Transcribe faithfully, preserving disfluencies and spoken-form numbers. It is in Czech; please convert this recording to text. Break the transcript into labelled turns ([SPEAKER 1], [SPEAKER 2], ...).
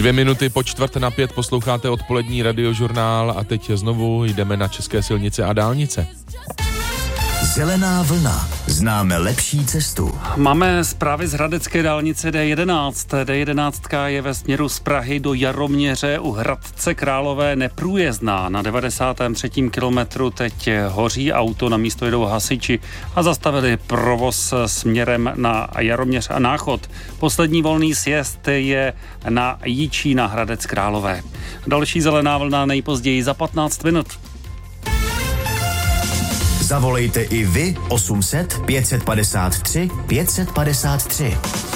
[SPEAKER 1] Dvě minuty po čtvrt na pět posloucháte odpolední radiožurnál a teď znovu jdeme na české silnice a dálnice.
[SPEAKER 2] Zelená vlna. Známe lepší cestu.
[SPEAKER 3] Máme zprávy z hradecké dálnice D jedenáct. D jedenáct je ve směru z Prahy do Jaroměře u Hradce Králové neprůjezdná. Na devadesátém třetím kilometru teď hoří auto, na místo jedou hasiči a zastavili provoz směrem na Jaroměř a Náchod. Poslední volný sjezd je na Jičí na Hradec Králové. Další zelená vlna nejpozději za patnáct minut.
[SPEAKER 2] Zavolejte i vy osm set pět set padesát tři pět set padesát tři.